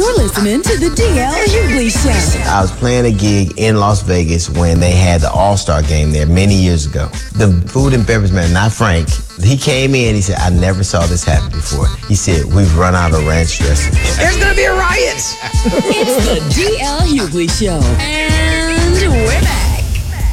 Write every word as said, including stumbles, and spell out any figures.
You're listening to the D L Hughley Show. I was playing a gig in Las Vegas when they had the All-Star game there many years ago. The food and beverage man, not Frank, he came in, he said, I never saw this happen before. He said, we've run out of ranch dressing. There's gonna be a riot. It's the D L Hughley Show. And we're back.